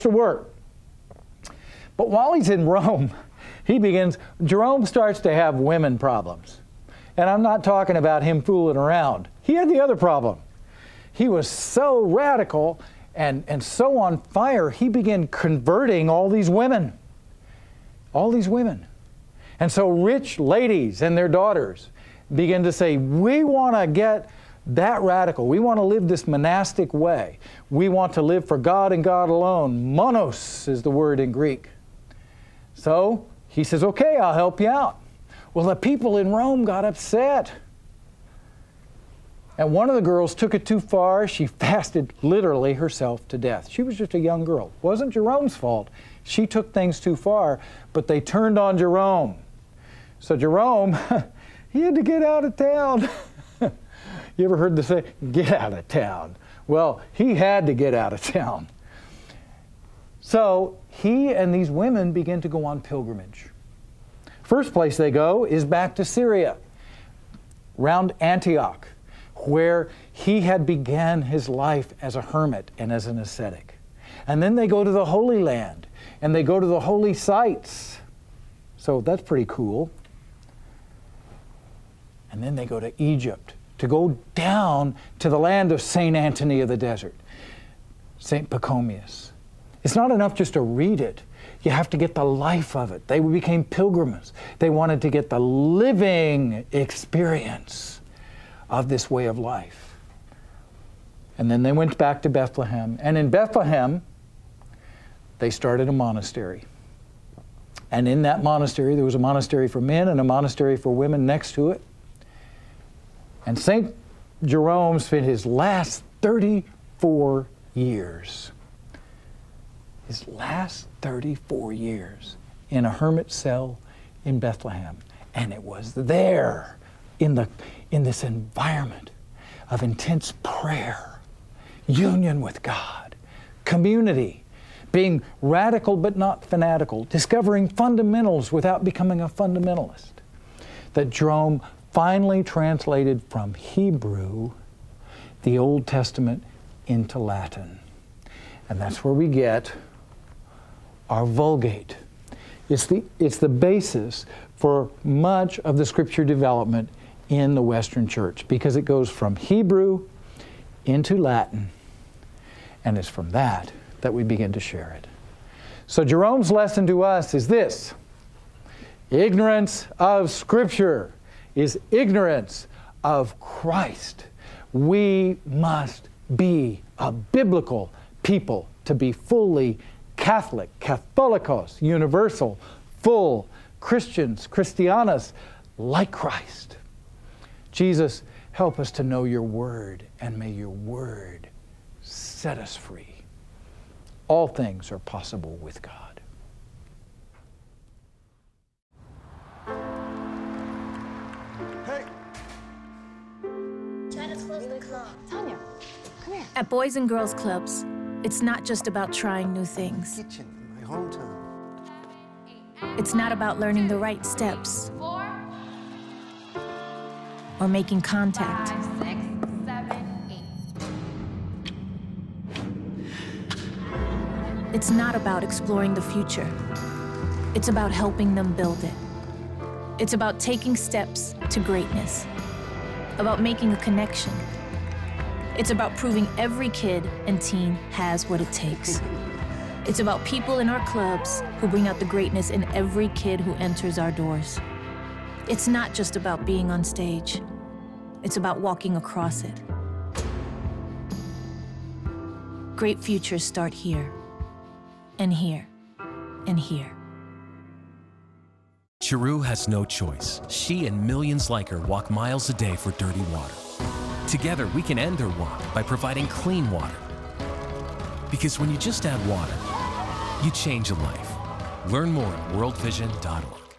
to work. But while he's in Rome, Jerome starts to have women problems. And I'm not talking about him fooling around. He had the other problem. He was so radical and so on fire, he began converting all these women. All these women. And so rich ladies and their daughters begin to say, we want to get that radical. We want to live this monastic way. We want to live for God and God alone. Monos is the word in Greek. So he says, okay, I'll help you out. Well, the people in Rome got upset. And one of the girls took it too far. She fasted literally herself to death. She was just a young girl. It wasn't Jerome's fault. She took things too far, but they turned on Jerome. So Jerome, he had to get out of town. You ever heard the say, get out of town? Well, he had to get out of town. So he and these women begin to go on pilgrimage. First place they go is back to Syria, around Antioch, where he had began his life as a hermit and as an ascetic. And then they go to the Holy Land, and they go to the holy sites. So that's pretty cool. And then they go to Egypt, to go down to the land of St. Anthony of the Desert, St. Pachomius. It's not enough just to read it. You have to get the life of it. They became pilgrims. They wanted to get the living experience of this way of life. And then they went back to Bethlehem. And in Bethlehem, they started a monastery. And in that monastery, there was a monastery for men and a monastery for women next to it. And St. Jerome spent his last 34 years, his last 34 years in a hermit cell in Bethlehem. And it was there, in this environment of intense prayer, union with God, community, being radical but not fanatical, discovering fundamentals without becoming a fundamentalist, that Jerome finally translated from Hebrew the Old Testament into Latin. And that's where we get our Vulgate. It's the basis for much of the scripture development in the Western Church, because it goes from Hebrew into Latin, and it's from that we begin to share it. So Jerome's lesson to us is this: ignorance of Scripture is ignorance of Christ. We must be a biblical people to be fully Catholic, Catholicos, universal, full Christians, Christianas, like Christ. Jesus, help us to know your word, and may your word set us free. All things are possible with God. Hey! Try to close the club. Tanya, come here. At Boys and Girls Clubs, it's not just about trying new things. Kitchen in my hometown. It's not about learning the right steps or making contact. 5, 6, 7, 8. It's not about exploring the future. It's about helping them build it. It's about taking steps to greatness, about making a connection. It's about proving every kid and teen has what it takes. It's about people in our clubs who bring out the greatness in every kid who enters our doors. It's not just about being on stage. It's about walking across it. Great futures start here, and here, and here. Chiru has no choice. She and millions like her walk miles a day for dirty water. Together, we can end their walk by providing clean water. Because when you just add water, you change a life. Learn more at worldvision.org.